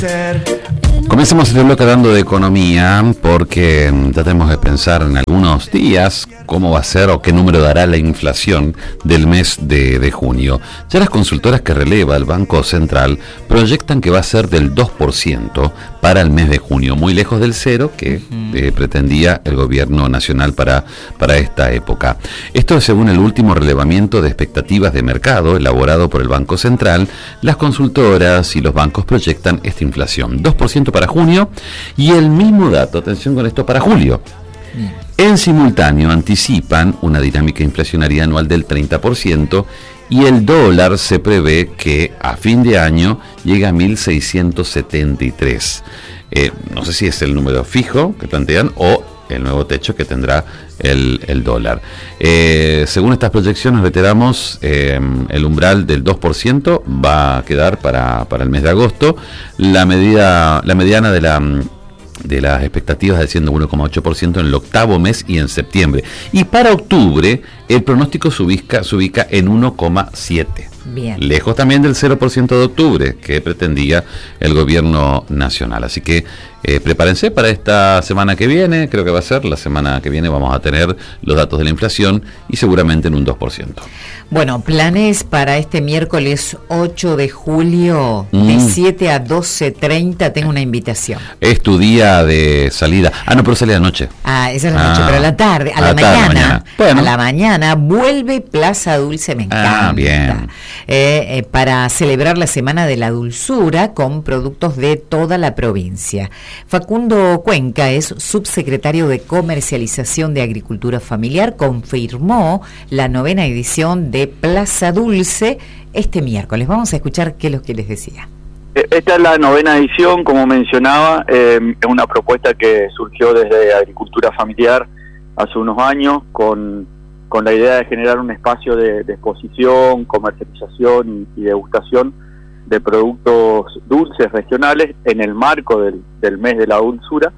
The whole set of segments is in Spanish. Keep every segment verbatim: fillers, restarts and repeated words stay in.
Comencemos el bloque hablando de economía porque ya tenemos que pensar en algunos días cómo va a ser o qué número dará la inflación del mes de, de junio. Ya las consultoras que releva el Banco Central proyectan que va a ser del dos por ciento para el mes de junio, muy lejos del cero que uh-huh. eh, pretendía el gobierno nacional para, para esta época. Esto es según el último relevamiento de expectativas de mercado elaborado por el Banco Central. Las consultoras y los bancos proyectan esta inflación, dos por ciento para junio y el mismo dato, atención con esto, para julio. Bien. En simultáneo anticipan una dinámica inflacionaria anual del treinta por ciento y el dólar se prevé que a fin de año llegue a mil seiscientos setenta y tres. Eh, no sé si es el número fijo que plantean o el nuevo techo que tendrá el, el dólar. Eh, según estas proyecciones, reiteramos, eh, el umbral del dos por ciento va a quedar para, para el mes de agosto. La medida, la mediana de la... de las expectativas desciende uno coma ocho por ciento en el octavo mes y en septiembre. Y para octubre el pronóstico se ubica, se ubica en uno coma siete. Bien. Lejos también del cero por ciento de octubre que pretendía el gobierno nacional. Así que eh, prepárense para esta semana que viene, creo que va a ser la semana que viene, vamos a tener los datos de la inflación y seguramente en un dos por ciento. Bueno, planes para este miércoles ocho de julio, mm. de siete a doce treinta, tengo una invitación. Es tu día de salida. Ah, no, pero sale a la noche. Ah, esa es la ah, noche, pero a la tarde, a, a la, la tarde, mañana. mañana. Bueno. A la mañana vuelve Plaza Dulce, me encanta. Ah, bien. Eh, eh, para celebrar la Semana de la Dulzura con productos de toda la provincia. Facundo Cuenca es subsecretario de Comercialización de Agricultura Familiar, confirmó la novena edición de Plaza Dulce este miércoles. Vamos a escuchar qué es lo que les decía. Esta es la novena edición, como mencionaba, eh, es una propuesta que surgió desde Agricultura Familiar hace unos años con, con la idea de generar un espacio de, de exposición, comercialización y, y degustación de productos dulces regionales en el marco del, del mes de la dulzura,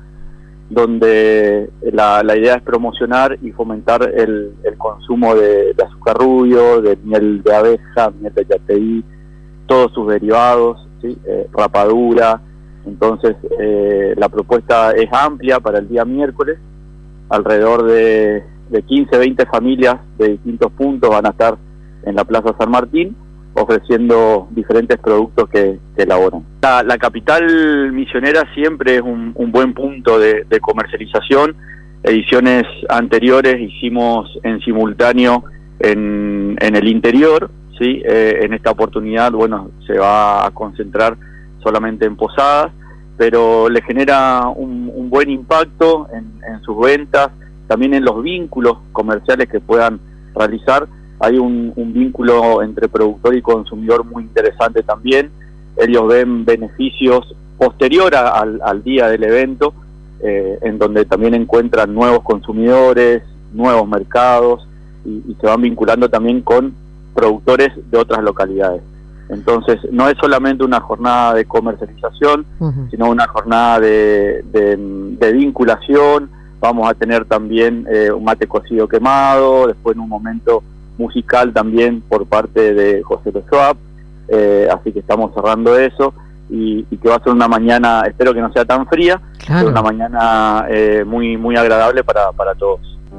donde la, la idea es promocionar y fomentar el, el consumo de, de azúcar rubio, de miel de abeja, miel de yateí, todos sus derivados, ¿sí? eh, rapadura. Entonces eh, la propuesta es amplia para el día miércoles, alrededor de, de quince, veinte familias de distintos puntos van a estar en la Plaza San Martín ofreciendo diferentes productos que, que elaboran. La, la capital misionera siempre es un, un buen punto de, de comercialización. Ediciones anteriores hicimos en simultáneo en, en el interior, ¿sí? Eh, en esta oportunidad, bueno, se va a concentrar solamente en Posadas, pero le genera un, un buen impacto en, en sus ventas, también en los vínculos comerciales que puedan realizar. Hay un, un vínculo entre productor y consumidor muy interesante también. Ellos ven beneficios posterior a, al, al día del evento, eh, en donde también encuentran nuevos consumidores, nuevos mercados, y, y se van vinculando también con productores de otras localidades. Entonces, no es solamente una jornada de comercialización, uh-huh. sino una jornada de, de, de vinculación. Vamos a tener también eh, un mate cocido quemado, después en un momento musical también por parte de José Schwab, eh, así que estamos cerrando eso, y, y que va a ser una mañana, espero que no sea tan fría, claro. pero una mañana eh, muy, muy agradable para, para todos.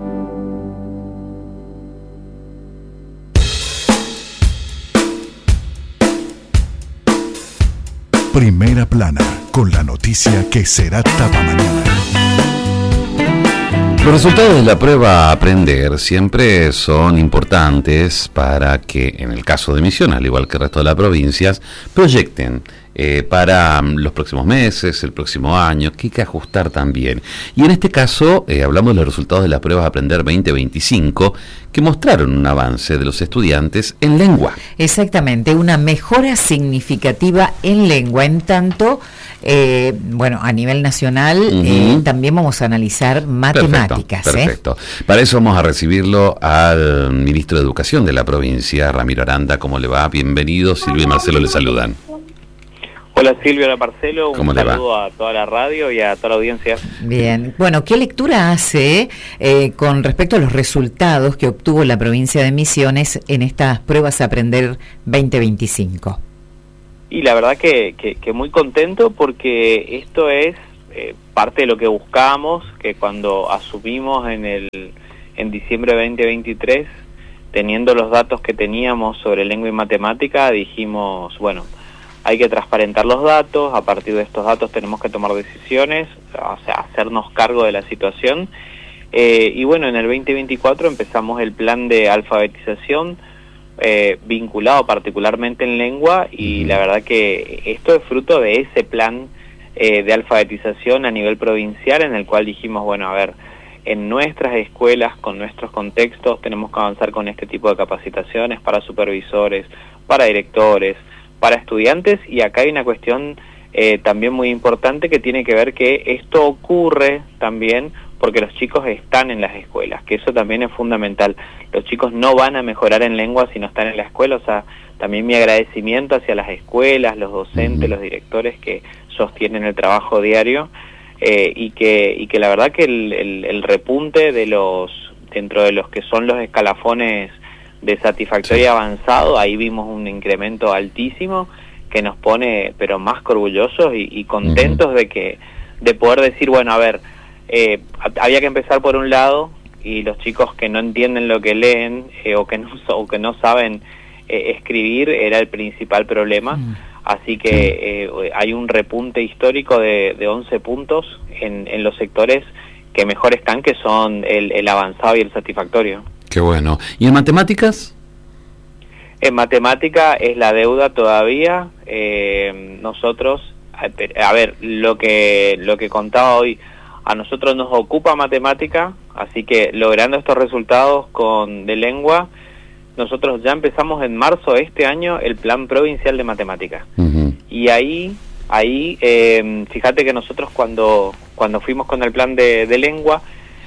Primera Plana, con la noticia que será tapa mañana. Los resultados de la prueba Aprender siempre son importantes para que, en el caso de Misiones, al igual que el resto de las provincias, proyecten eh, para los próximos meses, el próximo año, que hay que ajustar también. Y en este caso, eh, hablamos de los resultados de la prueba Aprender veinte veinticinco, que mostraron un avance de los estudiantes en lengua. Exactamente, una mejora significativa en lengua, en tanto... Eh, bueno, a nivel nacional uh-huh. eh, también vamos a analizar matemáticas. Perfecto, perfecto. ¿eh? Para eso vamos a recibirlo al ministro de Educación de la provincia, Ramiro Aranda. ¿Cómo le va? Bienvenido. Silvia y Marcelo le saludan. Hola Silvia, hola Marcelo, un ¿Cómo saludo va? a toda la radio y a toda la audiencia. Bien, bueno, ¿qué lectura hace eh, con respecto a los resultados que obtuvo la provincia de Misiones en estas pruebas Aprender veinte veinticinco? Y la verdad que, que, que muy contento porque esto es eh, parte de lo que buscamos, que cuando asumimos en el en diciembre de veinte veintitrés, teniendo los datos que teníamos sobre lengua y matemática, dijimos, bueno, hay que transparentar los datos, a partir de estos datos tenemos que tomar decisiones, o sea, hacernos cargo de la situación. Eh, y bueno, en el veinte veinticuatro empezamos el plan de alfabetización, eh, vinculado particularmente en lengua, y la verdad que esto es fruto de ese plan eh, de alfabetización a nivel provincial, en el cual dijimos, bueno, a ver, en nuestras escuelas, con nuestros contextos, tenemos que avanzar con este tipo de capacitaciones para supervisores, para directores, para estudiantes, y acá hay una cuestión eh, también muy importante que tiene que ver que esto ocurre también porque los chicos están en las escuelas, que eso también es fundamental. Los chicos no van a mejorar en lengua si no están en la escuela, o sea, también mi agradecimiento hacia las escuelas, los docentes, los directores que sostienen el trabajo diario, eh, y que y que la verdad que el, el, el repunte de los, dentro de los que son los escalafones de satisfactorio y avanzado, ahí vimos un incremento altísimo que nos pone pero más que orgullosos y, y contentos uh-huh. de que de poder decir, bueno, a ver, eh, había que empezar por un lado, y los chicos que no entienden lo que leen eh, o que no o que no saben eh, escribir era el principal problema. Uh-huh. Así que eh, hay un repunte histórico de, de once puntos en, en los sectores que mejor están, que son el, el avanzado y el satisfactorio. Qué bueno. ¿Y en matemáticas? En matemática es la deuda todavía. Eh, nosotros, a ver, lo que lo que contaba hoy, a nosotros nos ocupa matemática, así que logrando estos resultados con de lengua, nosotros ya empezamos en marzo de este año el plan provincial de matemática. Uh-huh. Y ahí, ahí eh, fíjate que nosotros cuando cuando fuimos con el plan de, de lengua,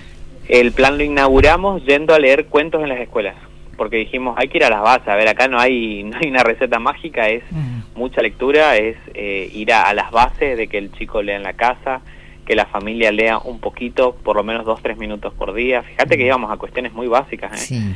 el plan lo inauguramos yendo a leer cuentos en las escuelas, porque dijimos, hay que ir a las bases, a ver, acá no hay no hay una receta mágica, es uh-huh. mucha lectura, es eh, ir a, a las bases de que el chico lea en la casa, que la familia lea un poquito, por lo menos dos, tres minutos por día. Fíjate uh-huh. que íbamos a cuestiones muy básicas, ¿eh? Sí.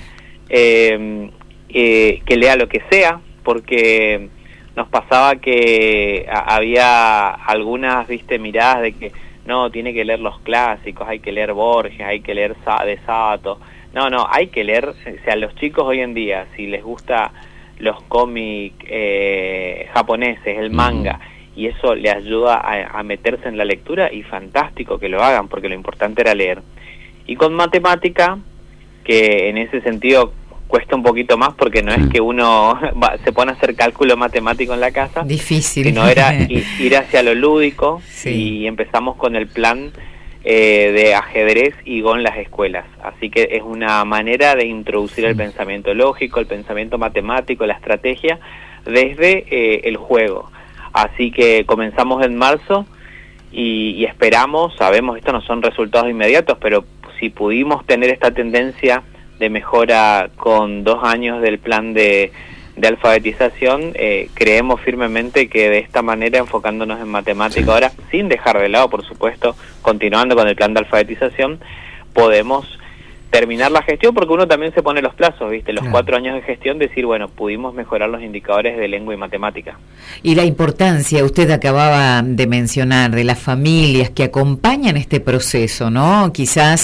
Eh, eh, que lea lo que sea, porque nos pasaba que a, había algunas, viste, miradas de que no, tiene que leer los clásicos, hay que leer Borges, hay que leer Sa- de Sato. No, no, hay que leer, o sea, los chicos hoy en día, si les gusta los cómics eh, japoneses, el manga, y eso le ayuda a, a meterse en la lectura, y fantástico que lo hagan, porque lo importante era leer. Y con matemática, que en ese sentido cuesta un poquito más, porque no es que uno va, se pone a hacer cálculo matemático en la casa, difícil, sino era ir, ir hacia lo lúdico, sí. Y empezamos con el plan eh, de ajedrez y Go en las escuelas, así que es una manera de introducir sí. el pensamiento lógico, el pensamiento matemático, la estrategia desde eh, el juego. Así que comenzamos en marzo y, y esperamos, sabemos, estos no son resultados inmediatos, pero si pudimos tener esta tendencia de mejora con dos años del plan de, de alfabetización, eh, creemos firmemente que de esta manera, enfocándonos en matemática, sí. ahora, sin dejar de lado, por supuesto, continuando con el plan de alfabetización, podemos terminar la gestión, porque uno también se pone los plazos, ¿viste? Los claro. cuatro años de gestión, decir, bueno, pudimos mejorar los indicadores de lengua y matemática. Y la importancia, usted acababa de mencionar, de las familias que acompañan este proceso, ¿no? Quizás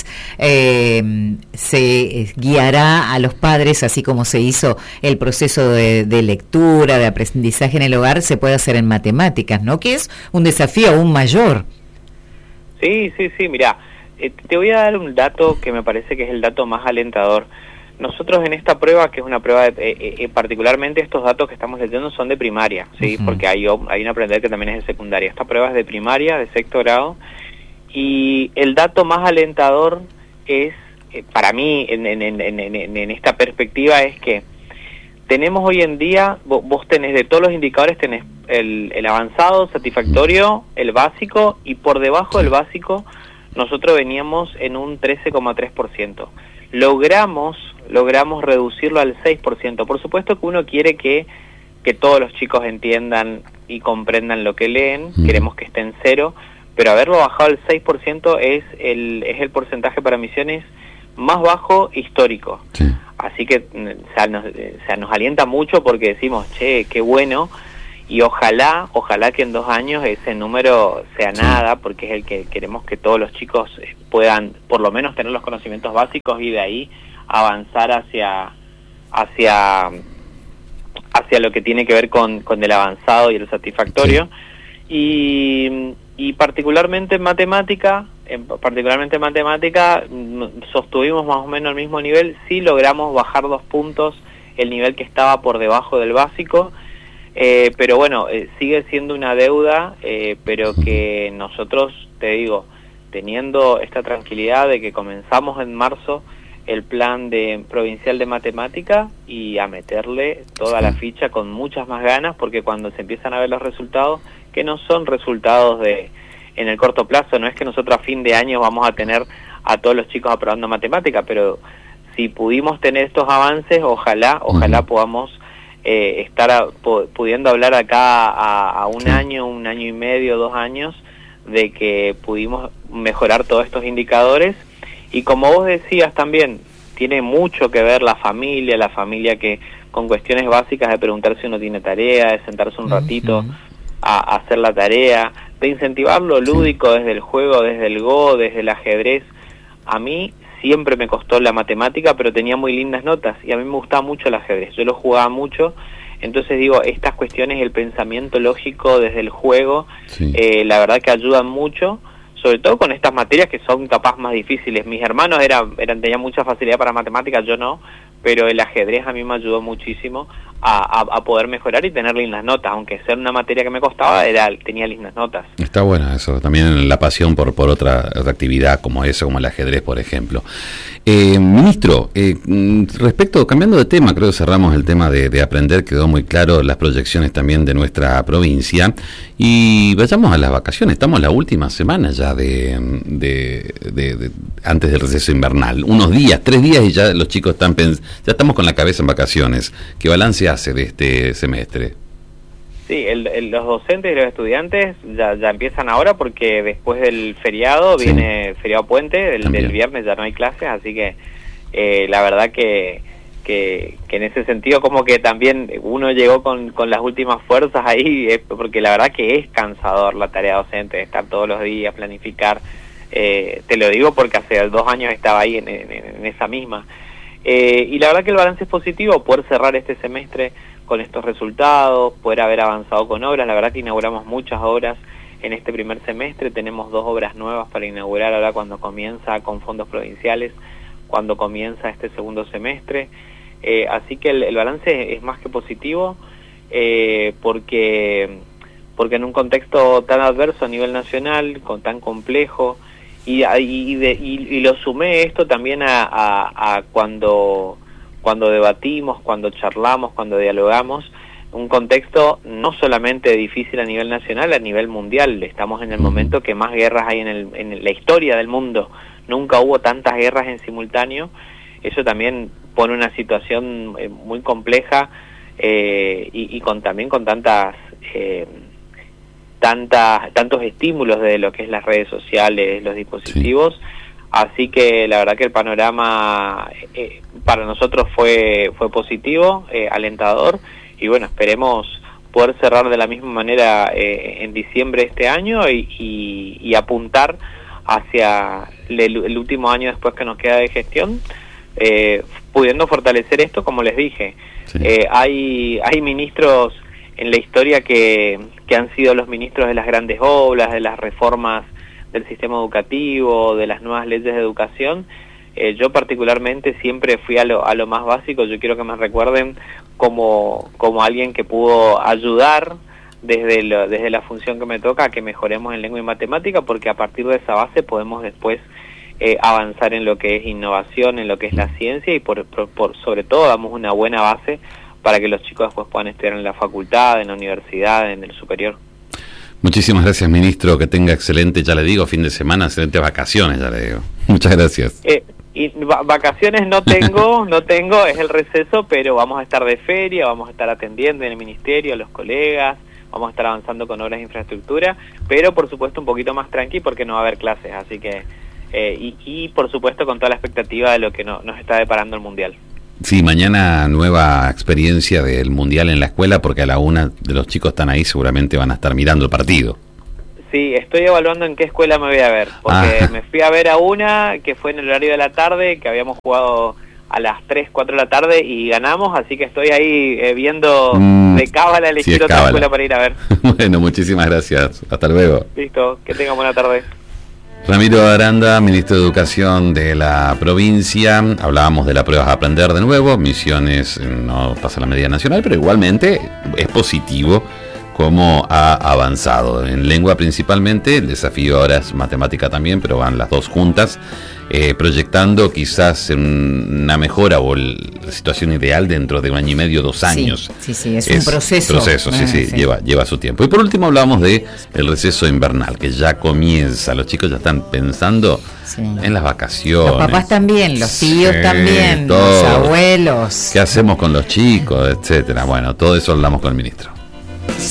eh, se guiará a los padres, así como se hizo el proceso de, de lectura, de aprendizaje en el hogar, se puede hacer en matemáticas, ¿no? Que es un desafío aún mayor. Sí, sí, sí, mirá. Eh, te voy a dar un dato que me parece que es el dato más alentador. Nosotros en esta prueba, que es una prueba, de, eh, eh, particularmente estos datos que estamos leyendo son de primaria, ¿sí? Uh-huh. Porque hay, hay un aprender que también es de secundaria. Esta prueba es de primaria, de sexto grado, y el dato más alentador es, eh, para mí, en, en, en, en, en esta perspectiva, es que tenemos hoy en día, vos, vos tenés de todos los indicadores, tenés el, el avanzado, satisfactorio, el básico, y por debajo del básico nosotros veníamos en un trece coma tres por ciento. Logramos, logramos reducirlo al seis por ciento. Por supuesto que uno quiere que, que todos los chicos entiendan y comprendan lo que leen, mm. queremos que esté en cero, pero haberlo bajado al seis por ciento es el, es el porcentaje para Misiones más bajo histórico. Sí. Así que o sea, nos, o sea, nos alienta mucho, porque decimos, che, qué bueno. y ojalá, ojalá que en dos años ese número sea nada, porque es el que queremos que todos los chicos puedan por lo menos tener los conocimientos básicos y de ahí avanzar hacia hacia hacia lo que tiene que ver con, con el avanzado y el satisfactorio. Sí. Y, y particularmente en matemática, en, particularmente en matemática, sostuvimos más o menos el mismo nivel, sí logramos bajar dos puntos el nivel que estaba por debajo del básico, eh, pero bueno, eh, sigue siendo una deuda, eh, pero que nosotros, te digo, teniendo esta tranquilidad de que comenzamos en marzo el plan de provincial de matemática y a meterle toda la ficha con muchas más ganas, porque cuando se empiezan a ver los resultados, que no son resultados de en el corto plazo, no es que nosotros a fin de año vamos a tener a todos los chicos aprobando matemática, pero si pudimos tener estos avances, ojalá, ojalá uh-huh. podamos eh, estar a, pudiendo hablar acá a, a un sí. año, un año y medio, dos años, de que pudimos mejorar todos estos indicadores. Y como vos decías también, tiene mucho que ver la familia, la familia que con cuestiones básicas de preguntar si uno tiene tarea, de sentarse un ratito uh-huh. a, a hacer la tarea, de incentivar lo lúdico sí. desde el juego, desde el Go, desde el ajedrez. A mí siempre me costó la matemática, pero tenía muy lindas notas y a mí me gustaba mucho el ajedrez, yo lo jugaba mucho, entonces digo, estas cuestiones, el pensamiento lógico desde el juego, sí. eh, la verdad que ayudan mucho, sobre todo con estas materias que son capaz más difíciles. Mis hermanos eran, eran tenían mucha facilidad para matemáticas, yo no, pero el ajedrez a mí me ayudó muchísimo a, a, a poder mejorar y tener lindas notas, aunque ser una materia que me costaba, era tenía lindas notas. Está bueno eso, también la pasión por por otra, otra actividad como eso, como el ajedrez, por ejemplo. Eh, ministro, eh, respecto, cambiando de tema, creo que cerramos el tema de, de aprender, quedó muy claro las proyecciones también de nuestra provincia, y vayamos a las vacaciones, estamos la última semana ya de, de, de, de antes del receso invernal, unos días, tres días y ya los chicos están pens- ya estamos con la cabeza en vacaciones. ¿Qué balance hace de este semestre? Sí, el, el, los docentes y los estudiantes ya, ya empiezan ahora porque después del feriado sí. viene feriado puente, el, del viernes ya no hay clases, así que eh, la verdad que, que que en ese sentido como que también uno llegó con, con las últimas fuerzas ahí, eh, porque la verdad que es cansador la tarea docente, estar todos los días, planificar, eh, te lo digo porque hace dos años estaba ahí en, en, en esa misma. Eh, y la verdad que el balance es positivo, poder cerrar este semestre con estos resultados, poder haber avanzado con obras. La verdad que inauguramos muchas obras en este primer semestre, tenemos dos obras nuevas para inaugurar ahora cuando comienza con fondos provinciales, cuando comienza este segundo semestre, eh, así que el, el balance es más que positivo, eh, porque, porque en un contexto tan adverso a nivel nacional, con tan complejo, y, y, de, y, y lo sumé esto también a, a, a cuando... cuando debatimos, cuando charlamos, cuando dialogamos, un contexto no solamente difícil a nivel nacional, a nivel mundial. Estamos en el momento que más guerras hay en, el, en la historia del mundo. Nunca hubo tantas guerras en simultáneo. Eso también pone una situación eh, muy compleja eh, y, y con también con tantas, eh, tantas tantos estímulos de lo que es las redes sociales, los dispositivos. Sí. Así que la verdad que el panorama eh, para nosotros fue fue positivo, eh, alentador, y bueno, esperemos poder cerrar de la misma manera eh, en diciembre de este año y, y, y apuntar hacia el, el último año después que nos queda de gestión, eh, pudiendo fortalecer esto, como les dije. Sí. Eh, hay hay ministros en la historia que, que han sido los ministros de las grandes obras, de las reformas del sistema educativo, de las nuevas leyes de educación. Eh, yo particularmente siempre fui a lo, a lo más básico. Yo quiero que me recuerden como, como alguien que pudo ayudar desde, lo, desde la función que me toca a que mejoremos en lengua y matemática, porque a partir de esa base podemos después eh, avanzar en lo que es innovación, en lo que es la ciencia, y por, por, por sobre todo damos una buena base para que los chicos después puedan estudiar en la facultad, en la universidad, en el superior. Muchísimas gracias, ministro, que tenga excelente, ya le digo, fin de semana, excelentes vacaciones, ya le digo. Muchas gracias. Eh, y va vacaciones no tengo, no tengo, es el receso, pero vamos a estar de feria, vamos a estar atendiendo en el ministerio, a los colegas, vamos a estar avanzando con obras de infraestructura, pero por supuesto un poquito más tranqui porque no va a haber clases, así que, eh, y, y por supuesto con toda la expectativa de lo que no, nos está deparando el Mundial. Sí, mañana nueva experiencia del Mundial en la escuela, porque a la una de los chicos están ahí, seguramente van a estar mirando el partido. Sí, estoy evaluando en qué escuela me voy a ver, porque ah. me fui a ver a una que fue en el horario de la tarde, que habíamos jugado a las tres, cuatro de la tarde y ganamos, así que estoy ahí eh, viendo mm, de cábala elegir sí, otra cábala. escuela para ir a ver. Bueno, muchísimas gracias. Hasta luego. Listo, que tengan buena tarde. Ramiro Aranda, ministro de Educación de la provincia. Hablábamos de la prueba a aprender de nuevo. Misiones no pasa la media nacional, pero igualmente es positivo cómo ha avanzado. En lengua principalmente, el desafío ahora es matemática también, pero van las dos juntas. Eh, proyectando quizás una mejora o la situación ideal dentro de un año y medio, dos años. Sí, sí, sí, es, es un proceso. proceso sí, ah, sí, sí, lleva, lleva su tiempo. Y por último hablábamos de el receso invernal, que ya comienza. Los chicos ya están pensando sí. en las vacaciones. Los papás también, los tíos sí, también, todos. Los abuelos. ¿Qué hacemos con los chicos? Etcétera. Bueno, todo eso hablamos con el ministro.